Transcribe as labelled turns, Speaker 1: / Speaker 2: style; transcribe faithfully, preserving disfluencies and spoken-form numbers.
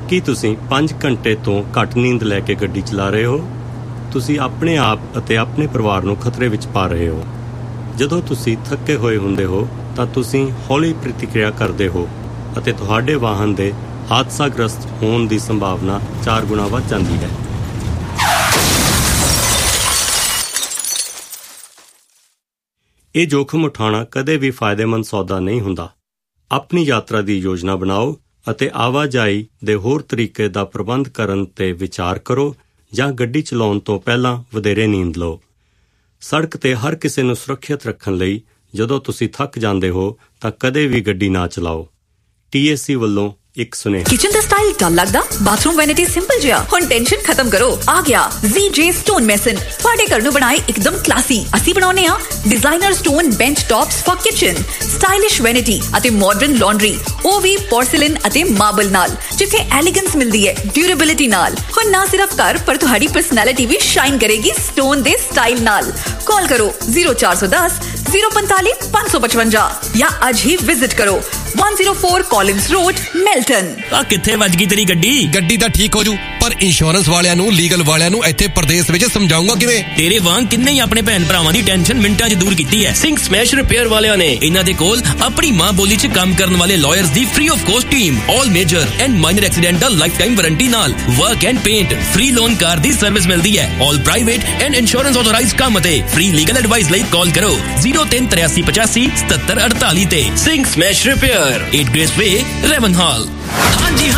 Speaker 1: ਕੀ ਤੁਸੀਂ ਪੰਜ ਘੰਟੇ ਤੋਂ ਘੱਟ ਨੀਂਦ ਲੈ ਕੇ ਗੱਡੀ ਚਲਾ ਰਹੇ ਹੋ? ਤੁਸੀਂ ਆਪਣੇ ਆਪ ਅਤੇ ਆਪਣੇ ਪਰਿਵਾਰ ਨੂੰ ਖਤਰੇ ਵਿੱਚ ਪਾ ਰਹੇ ਹੋ। ਜਦੋਂ ਤੁਸੀਂ ਥੱਕੇ ਹੋਏ ਹੁੰਦੇ ਹੋ ਤਾਂ ਤੁਸੀਂ ਹੌਲੀ ਪ੍ਰਤੀਕਿਰਿਆ ਕਰਦੇ ਹੋ ਅਤੇ ਤੁਹਾਡੇ ਵਾਹਨ ਦੇ ਹਾਦਸਾਗ੍ਰਸਤ ਹੋਣ ਦੀ ਸੰਭਾਵਨਾ ਚਾਰ ਗੁਣਾ ਵੱਧ ਜਾਂਦੀ ਹੈ। ਇਹ ਜੋਖਮ ਉਠਾਉਣਾ ਕਦੇ ਵੀ ਫਾਇਦੇਮੰਦ ਸੌਦਾ ਨਹੀਂ ਹੁੰਦਾ। ਆਪਣੀ ਯਾਤਰਾ ਦੀ ਯੋਜਨਾ ਬਣਾਓ ਅਤੇ ਆਵਾਜਾਈ ਦੇ ਹੋਰ ਤਰੀਕੇ ਦਾ ਪ੍ਰਬੰਧ ਕਰਨ 'ਤੇ ਵਿਚਾਰ ਕਰੋ ਜਾਂ ਗੱਡੀ ਚਲਾਉਣ ਤੋਂ ਪਹਿਲਾਂ ਵਧੇਰੇ ਨੀਂਦ ਲਓ। ਸੜਕ 'ਤੇ ਹਰ ਕਿਸੇ ਨੂੰ ਸੁਰੱਖਿਅਤ ਰੱਖਣ ਲਈ ਜਦੋਂ ਤੁਸੀਂ ਥੱਕ ਜਾਂਦੇ ਹੋ ਤਾਂ ਕਦੇ ਵੀ ਗੱਡੀ ਨਾ ਚਲਾਓ। ਟੀ ਏ ਸੀ ਵੱਲੋਂ ਇੱਕ ਸੁਨੇਹਾ।
Speaker 2: ਕਿਚਨ ਦਾ ਸਟਾਈਲ ਡਲ ਲੱਗਦਾ? ਬਾਥਰੂਮ ਵੈਨਿਟੀ ਸਿੰਪਲ ਜਿਹਾ? ਹੁਣ ਟੈਨਸ਼ਨ ਖਤਮ ਕਰੋ, ਆ ਗਿਆ ਜ਼ੀ ਜੇ ਸਟੋਨ ਮੈਸਨ। ਤੁਹਾਡੇ ਘਰ ਨੂੰ ਬਣਾਏ ਇੱਕਦਮ ਕਲਾਸੀ। ਅਸੀਂ ਬਣਾਉਂਦੇ ਹਾਂ designer stone bench tops for kitchen, stylish vanity ਅਤੇ ਮਾਡਰਨ ਲਾਂਡਰੀ, ਉਹ ਵੀ ਪੋਰਸਿਲਨ ਅਤੇ ਮਾਰਬਲ ਨਾਲ, ਜਿੱਥੇ ਐਲੀਗੈਂਸ ਮਿਲਦੀ ਹੈ ਡਿਊਰੇਬਿਲਿਟੀ ਨਾਲ। ਹੁਣ ਨਾ ਸਿਰਫ ਘਰ ਪਰ ਤੁਹਾਡੀ ਪਰਸਨੈਲਿਟੀ ਵੀ ਸ਼ਾਈਨ ਕਰੇਗੀ ਸਟੋਨ ਦੇ ਸਟਾਈਲ ਨਾਲ। ਕਾਲ ਕਰੋ ਜ਼ੀਰੋ ਚਾਰ ਸੌ ਦਸ ਜ਼ੀਰੋ ਪੰਤਾਲੀ ਪੰਜ ਸੌ ਪਚਵੰਜਾ ਜਾਂ ਅੱਜ ਹੀ ਵਿਜ਼ਿਟ ਕਰੋ one oh four Collins Road, Melton।
Speaker 3: ਆ ਕਿੱਥੇ ਵੱਜ ਗਈ ਤੇਰੀ ਗੱਡੀ?
Speaker 4: ਗੱਡੀ ਤਾਂ ਠੀਕ ਹੋ ਜੂ, ਪਰ ਇੰਸ਼ੋਰੈਂਸ ਵਾਲਿਆਂ ਨੂੰ, ਲੀਗਲ ਵਾਲਿਆਂ ਨੂੰ ਇੱਥੇ ਪ੍ਰਦੇਸ਼ ਵਿੱਚ ਸਮਝਾਉਂਗਾ ਕਿਵੇਂ?
Speaker 3: ਤੇਰੇ ਵਾਂਗ ਕਿੰਨੇ ਹੀ ਆਪਣੇ ਭੈਣ ਭਰਾਵਾਂ ਦੀ ਟੈਨਸ਼ਨ ਮਿੰਟਾਂ 'ਚ ਦੂਰ ਕੀਤੀ ਹੈ ਸਿੰਘ ਸਮੈਸ਼ ਰਿਪੇਅਰ ਵਾਲਿਆਂ ਨੇ। ਇਹਨਾਂ ਦੇ ਕੋਲ ਆਪਣੀ ਮਾਂ ਬੋਲੀ 'ਚ ਕੰਮ ਕਰਨ ਵਾਲੇ lawyers the free of cost team, all major and minor accidental life time warranty ਨਾਲ work and paint, free loan car the service ਮਿਲਦੀ ਹੈ। ਆਲ ਪ੍ਰਾਈਵੇਟ ਐਂਡ ਇੰਸ਼ੋਰੈਂਸ ਆਥੋਰਾਈਜ਼ਡ ਕੰਮ ਅਤੇ ਫ੍ਰੀ ਲੀਗਲ ਐਡਵਾਈਸ ਲਈ ਕਾਲ ਕਰੋ ਜ਼ੀਰੋ ਤਿੰਨ ਤਰਿਆਸੀ ਪਚਾਸੀ ਸਤੱਤਰ ਅੜਤਾਲੀ ਤੇ। Singh smash repair, eight Grace Way, Ravenhall। ਹਾਂਜੀ।